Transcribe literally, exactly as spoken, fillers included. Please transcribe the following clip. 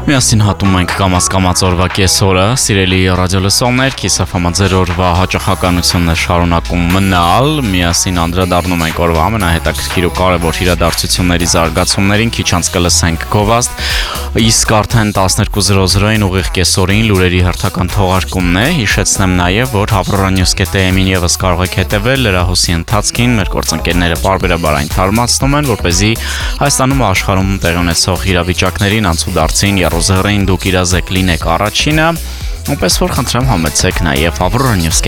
Միասին հատում ենք կամաց-կամաց օրվա կեսօրը, սիրելի ռադիոլսողներ, Քիսաֆամա ձեր օրվա հաճախականությունն է շարունակում մնալ, միասին անդրադառնում ենք օրվա ամենահետաքրքիր ու կարևոր իրադարձությունների զարգացումներին, քիչ անց կլսենք գովազդ, իսկ արդեն տասներկու զրո զրոին ուղիղ կեսօրին լուրերի հերթական թողարկումն է, հիշեցնեմ նաև, որ Havroranews կետ am-ին ևս կարող եք հետևել լրահոսի ընթացքին, մեր գործընկերները պարբերաբար այն թարմացնում են, որպեսզի Հայաստանում ու աշխարհում տեղի ունեցող իրավիճակներին անցուդարձին Ռոզերին դուք իրազեկ լինեք առաջինը, ուպես որ խնդրեմ համեցեք նաև Havroranews